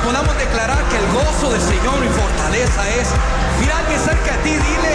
podamos declarar que el gozo del Señor, mi fortaleza es. Mira a alguien cerca de ti, dile